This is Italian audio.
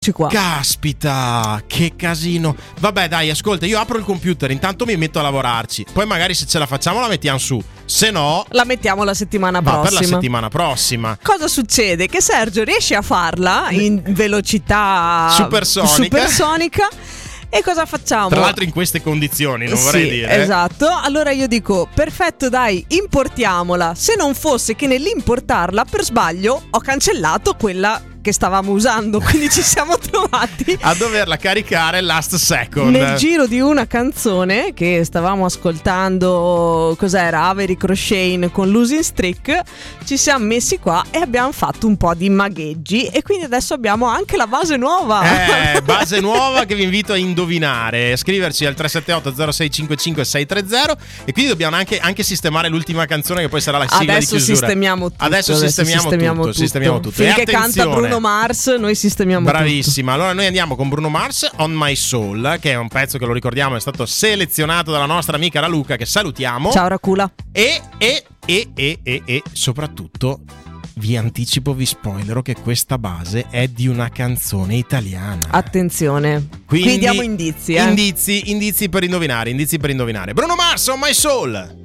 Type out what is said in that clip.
Qua. Caspita, che casino. Vabbè, dai, ascolta, io apro il computer, intanto mi metto a lavorarci. Poi magari se ce la facciamo la mettiamo su. Se no, la mettiamo la settimana prossima. Per la settimana prossima. Cosa succede? Che Sergio riesce a farla in velocità supersonica. E cosa facciamo? Tra l'altro in queste condizioni, non vorrei dire. Esatto. Allora io dico, perfetto, dai, importiamola. Se non fosse che nell'importarla, per sbaglio, ho cancellato quella che stavamo usando, quindi ci siamo trovati a doverla caricare last second nel giro di una canzone che stavamo ascoltando. Cos'era? Avery Crochet con Losing Streak. Ci siamo messi qua e abbiamo fatto un po' di magheggi e quindi adesso abbiamo anche la base nuova. Base nuova che vi invito a indovinare. Scriverci al 378 0655 630 e quindi dobbiamo anche sistemare l'ultima canzone che poi sarà la sigla di chiusura. Adesso sistemiamo tutto. Finché canta Bruno Mars, noi sistemiamo Bravissima. tutto. Allora noi andiamo con Bruno Mars, On My Soul, che è un pezzo che, lo ricordiamo, è stato selezionato dalla nostra amica Raluca, che salutiamo. Ciao Racula. E soprattutto vi anticipo, vi spoilero che questa base è di una canzone italiana. Attenzione. Qui diamo indizi. Indizi per indovinare. Bruno Mars, On My Soul.